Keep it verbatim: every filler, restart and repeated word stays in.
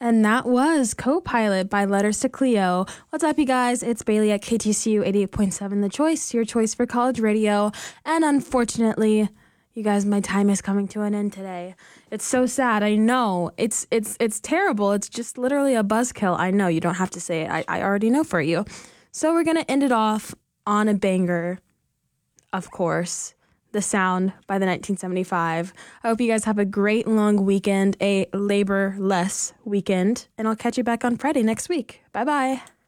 And that was Co-Pilot by Letters to Cleo. What's up, you guys? It's Bailey at K T C U eighty-eight point seven The Choice, your choice for college radio. And unfortunately, you guys, my time is coming to an end today. It's so sad. I know. It's it's it's terrible. It's just literally a buzzkill. I know. You don't have to say it. I, I already know for you. So we're going to end it off on a banger, of course. The Sound by the nineteen seventy-five. I hope you guys have a great long weekend, a labor-less weekend, and I'll catch you back on Friday next week. Bye-bye.